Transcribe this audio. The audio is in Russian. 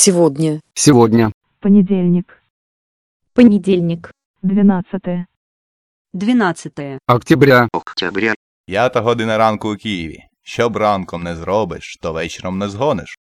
Сегодня. Сегодня. Понедельник. Понедельник. 12. 12. Октября. 5 година ранку у Києві. Що б ранком не зробиш, то вечором не згониш.